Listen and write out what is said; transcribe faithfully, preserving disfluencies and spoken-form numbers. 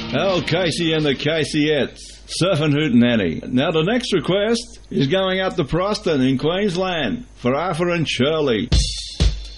Oh, Casey and the Caseyettes, Surfing Hootenanny. Now the next request is going up to Proston in Queensland for Arthur and Shirley.